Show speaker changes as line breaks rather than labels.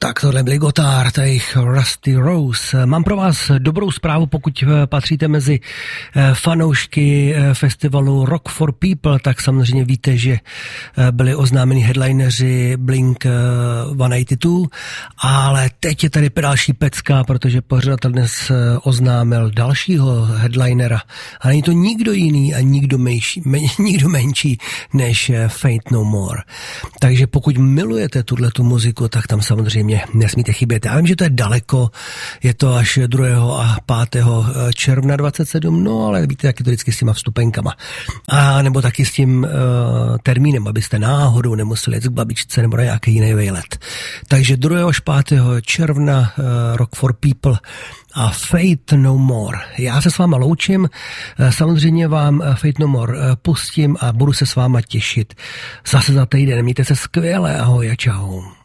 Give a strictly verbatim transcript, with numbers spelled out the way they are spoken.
Tak tohle byli Gotthard a jejich Rusty Rose. Mám pro vás dobrou zprávu, pokud patříte mezi fanoušky festivalu Rock for People, tak samozřejmě víte, že byli oznámeni headlineři Blink sto osmdesát dva, ale teď je tady další pecka, protože pořadatel dnes oznámil dalšího headlinera a není to nikdo jiný a nikdo menší, men, nikdo menší než Faith No More. Takže pokud milujete tuhletu muziku, tak tam samozřejmě nesmíte chybět. Já vím, že to je daleko, je to až druhého a pátého června dvacet sedm, no ale víte, jak je to vždycky s těma vstupenkama. A nebo taky s tím uh, termínem, abyste náhodou nemuseli jít k babičce nebo na nějaký jiný vejlet. Takže druhého až pátého června uh, Rock for People a Faith No More. Já se s váma loučím, samozřejmě vám Faith No More pustím a budu se s váma těšit zase za týden. Mějte se skvěle, ahoj a čau.